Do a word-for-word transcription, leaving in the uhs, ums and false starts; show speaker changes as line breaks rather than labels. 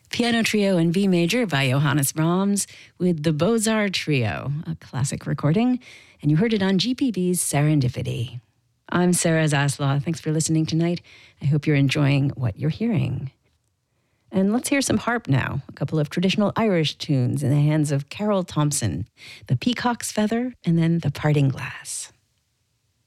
Piano Trio in V Major by Johannes Brahms with the Beaux-Arts Trio, a classic recording, and you heard it on G P B's Serendipity. I'm Sarah Zaslaw. Thanks for listening tonight. I hope you're enjoying what you're hearing. And let's hear some harp now, a couple of traditional Irish tunes in the hands of Carol Thompson, The Peacock's Feather and then The Parting Glass.